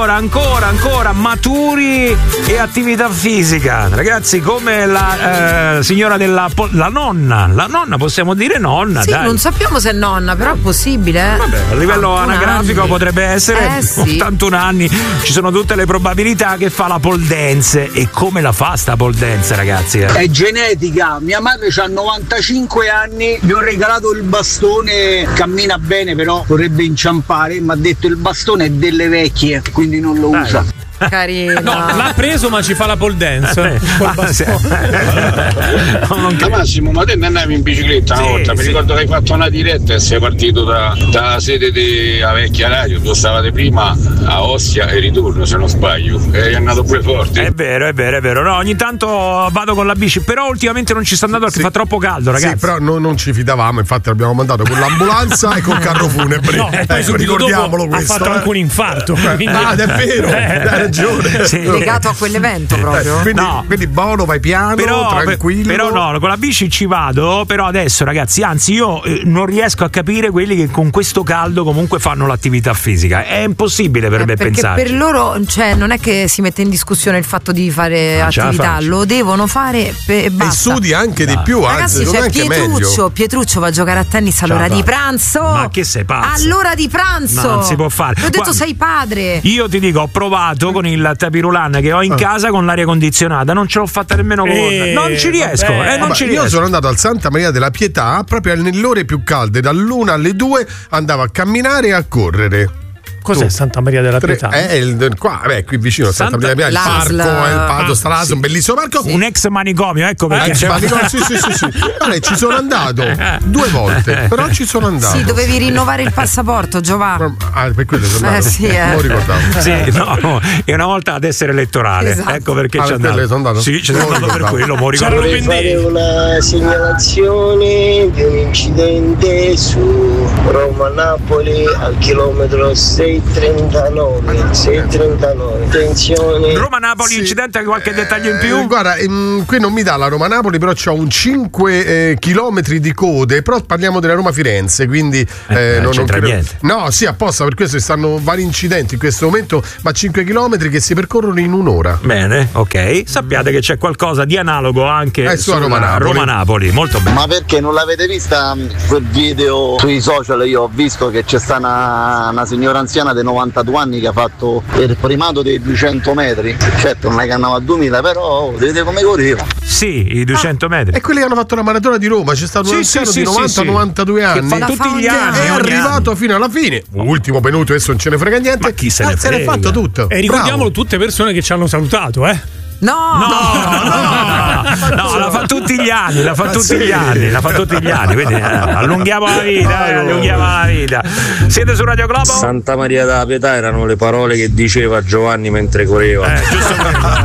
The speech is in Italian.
ancora maturi e attività fisica, ragazzi, come la signora della la nonna, possiamo dire nonna, sì, dai. Non sappiamo se è nonna, però è possibile. Vabbè, a livello anagrafico potrebbe essere, sì. 81 anni, ci sono tutte le probabilità che fa la pole dance. E come la fa sta pole dance, ragazzi? È genetica, mia madre ha 95 anni, gli ho regalato il bastone, cammina bene però vorrebbe inciampare, mi ha detto il bastone è delle vecchie, quindi non lo usa. Carino. No, l'ha preso ma ci fa la pole dance. Massimo, ma te ne andavi in bicicletta una volta? Mi ricordo che hai fatto una diretta e sei partito dalla sede della vecchia radio, dove stavate prima, a Ostia e ritorno, se non sbaglio. E è andato pure forte. È vero. No, ogni tanto vado con la bici, però ultimamente non ci sto andando perché fa troppo caldo, ragazzi. Sì, però non ci fidavamo, infatti l'abbiamo mandato con l'ambulanza e col carro funebre. No, e poi ricordiamolo questo. Ha fatto anche un infarto. È vero, hai ragione. Sì. Legato a quell'evento proprio. Quindi buono, vai piano, tranquillo. Però no, con la bici ci vado, però adesso, ragazzi, anzi io non riesco a capire quelli che con questo caldo comunque fanno l'attività fisica. È impossibile per me pensare. Perché per loro, cioè, non è che si mette in discussione il fatto di fare attività, lo devono fare e basta. E sudi anche di più, ragazzi, anzi, c'è meglio. Pietruccio va a giocare a tennis all'ora di pranzo. Ma che sei pazzo? All'ora di pranzo. No, non si può fare. Ho detto sei padre. Io ti dico, ho provato con il tapirulan che ho in casa con l'aria condizionata, non ce l'ho fatta nemmeno con. Non ci riesco, Io sono andato al Santa Maria della Pietà proprio nelle ore più calde, dall'1 alle 2 andavo a camminare e a correre. Cos'è Santa Maria della Pietà? Qua, qui vicino a Santa Maria della Pietà, il parco, un bellissimo parco. Un ex manicomio, ecco perché. Sì. Allora, ci sono andato 2 volte, però ci sono andato. Sì, dovevi rinnovare il passaporto, Giovanni. Per quello sono andato. Non lo ricordavo. Sì, no, e una volta ad essere elettorale. Esatto. Ecco perché ci andato. Sì, ci sono andato per quello, mo ricordo. Vorrei fare una segnalazione di un incidente su Roma-Napoli al chilometro 639. Attenzione. Roma-Napoli, incidente, qualche dettaglio in più? Guarda, qui non mi dà la Roma-Napoli, però c'ho un 5 chilometri di code, però parliamo della Roma-Firenze, quindi non c'entra niente. No, sì, apposta, per questo ci stanno vari incidenti in questo momento, ma 5 chilometri che si percorrono in un'ora. Bene, ok. Sappiate che c'è qualcosa di analogo anche su Roma-Napoli. Molto bene. Ma perché non l'avete vista quel video sui social? Io ho visto che c'è sta una signora anziana di 92 anni che ha fatto il primato dei 200 metri. Certo, non è che andava a 2000, però vedete come correva. Sì, i 200 metri. E quelli che hanno fatto la maratona di Roma, c'è stato un anziano di 90-92 anni. Che fa tutti gli anni. È arrivato fino alla fine. Ultimo venuto, adesso non ce ne frega niente. Ma chi se ne frega? Se n'è fatto tutto. E ricordiamolo, tutte persone che ci hanno salutato, No, la fa tutti gli anni, quindi allunghiamo la vita, Siete su Radio Globo? Santa Maria della Pietà erano le parole che diceva Giovanni mentre correva. Giusto.